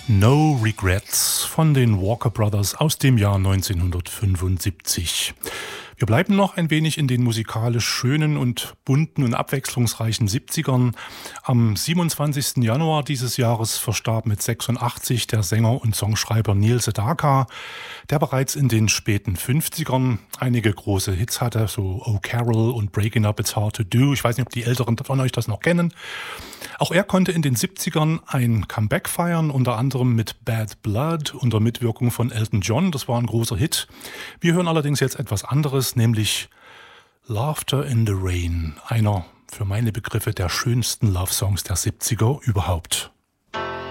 No Regrets von den Walker Brothers aus dem Jahr 1975. Wir bleiben noch ein wenig in den musikalisch schönen und bunten und abwechslungsreichen 70ern. Am 27. Januar dieses Jahres verstarb mit 86 der Sänger und Songschreiber Neil Sedaka, der bereits in den späten 50ern einige große Hits hatte, so Oh Carol und Breaking Up It's Hard to Do. Ich weiß nicht, ob die Älteren von euch das noch kennen. Auch er konnte in den 70ern ein Comeback feiern, unter anderem mit Bad Blood unter Mitwirkung von Elton John. Das war ein großer Hit. Wir hören allerdings jetzt etwas anderes, nämlich Laughter in the Rain, einer für meine Begriffe der schönsten Love-Songs der 70er überhaupt.